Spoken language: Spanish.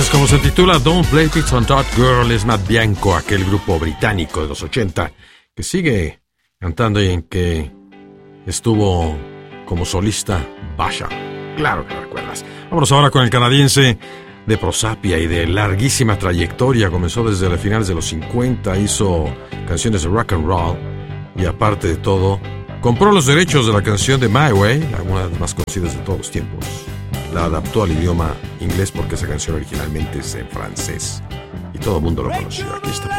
Pues como se titula Don't Blame It on That Girl, es Matt Bianco, aquel grupo británico de los 80 que sigue cantando y en que estuvo como solista Basha. Claro que lo recuerdas. Vámonos ahora con el canadiense de prosapia y de larguísima trayectoria. Comenzó desde los finales de los 50, hizo canciones de rock and roll y aparte de todo, compró los derechos de la canción de My Way, una de las más conocidas de todos los tiempos. La adaptó al idioma inglés porque esa canción originalmente es en francés y todo el mundo lo conoció. Aquí está.